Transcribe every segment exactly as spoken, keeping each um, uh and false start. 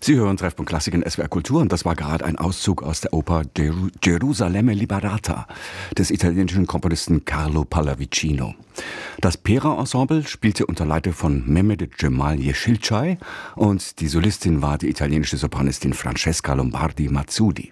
Sie hören Treffpunkt Klassik in S W R Kultur und das war gerade ein Auszug aus der Oper Geru- Gerusalemme Liberata des italienischen Komponisten Carlo Pallavicino. Das Pera-Ensemble spielte unter Leitung von Mehmet Cemal Yeşilçay und die Solistin war die italienische Sopranistin Francesca Lombardi Mazzuti.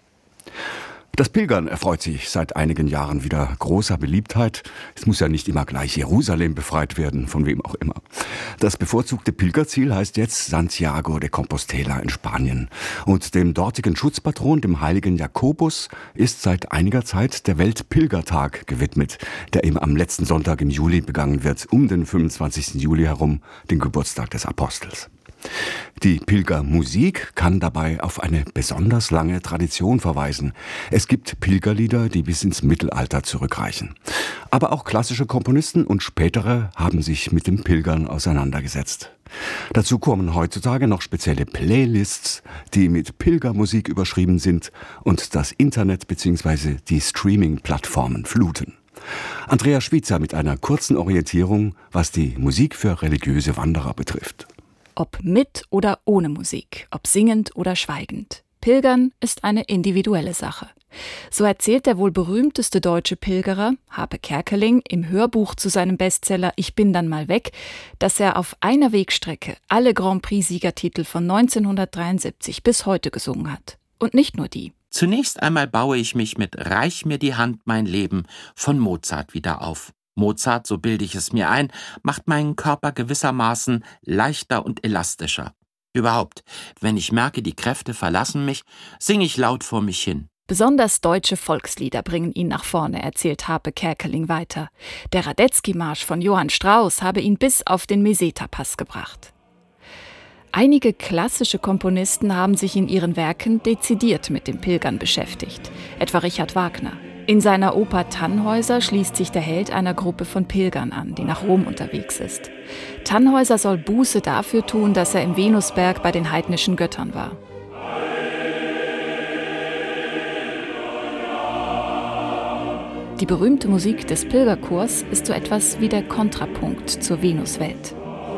Das Pilgern erfreut sich seit einigen Jahren wieder großer Beliebtheit. Es muss ja nicht immer gleich Jerusalem befreit werden, von wem auch immer. Das bevorzugte Pilgerziel heißt jetzt Santiago de Compostela in Spanien. Und dem dortigen Schutzpatron, dem heiligen Jakobus, ist seit einiger Zeit der Weltpilgertag gewidmet, der eben am letzten Sonntag im Juli begangen wird, um den fünfundzwanzigsten Juli herum, den Geburtstag des Apostels. Die Pilgermusik kann dabei auf eine besonders lange Tradition verweisen. Es gibt Pilgerlieder, die bis ins Mittelalter zurückreichen. Aber auch klassische Komponisten und spätere haben sich mit dem Pilgern auseinandergesetzt. Dazu kommen heutzutage noch spezielle Playlists, die mit Pilgermusik überschrieben sind und das Internet bzw. die Streaming-Plattformen fluten. Andrea Schwitzer mit einer kurzen Orientierung, was die Musik für religiöse Wanderer betrifft. Ob mit oder ohne Musik, ob singend oder schweigend. Pilgern ist eine individuelle Sache. So erzählt der wohl berühmteste deutsche Pilgerer, Harpe Kerkeling, im Hörbuch zu seinem Bestseller Ich bin dann mal weg, dass er auf einer Wegstrecke alle Grand Prix-Siegertitel von neunzehnhundertdreiundsiebzig bis heute gesungen hat. Und nicht nur die. Zunächst einmal baue ich mich mit Reich mir die Hand, mein Leben von Mozart wieder auf. Mozart, so bilde ich es mir ein, macht meinen Körper gewissermaßen leichter und elastischer. Überhaupt, wenn ich merke, die Kräfte verlassen mich, singe ich laut vor mich hin. Besonders deutsche Volkslieder bringen ihn nach vorne, erzählt Harpe Kerkeling weiter. Der Radetzky-Marsch von Johann Strauss habe ihn bis auf den Meseta-Pass gebracht. Einige klassische Komponisten haben sich in ihren Werken dezidiert mit dem Pilgern beschäftigt, etwa Richard Wagner. In seiner Oper Tannhäuser schließt sich der Held einer Gruppe von Pilgern an, die nach Rom unterwegs ist. Tannhäuser soll Buße dafür tun, dass er im Venusberg bei den heidnischen Göttern war. Die berühmte Musik des Pilgerchors ist so etwas wie der Kontrapunkt zur Venuswelt.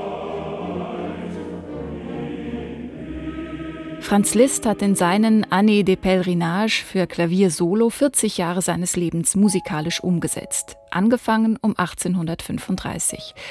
Franz Liszt hat in seinen Années de Pèlerinage für Klavier solo vierzig Jahre seines Lebens musikalisch umgesetzt. Angefangen um achtzehnhundertfünfunddreißig.